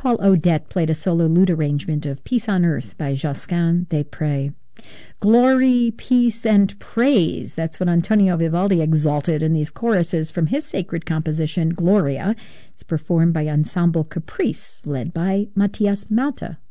Paul Odette played a solo lute arrangement of Peace on Earth by Josquin des Prez. Glory, peace, and praise. That's what Antonio Vivaldi exalted in these choruses from his sacred composition, Gloria. It's performed by Ensemble Caprice, led by Matthias Malta.